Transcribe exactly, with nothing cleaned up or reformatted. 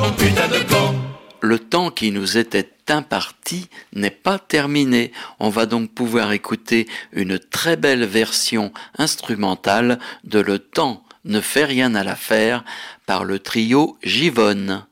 con, putain de con. Le temps qui nous était imparti n'est pas terminé. On va donc pouvoir écouter une très belle version instrumentale de Le temps ne fait rien à l'affaire par le trio Givonne.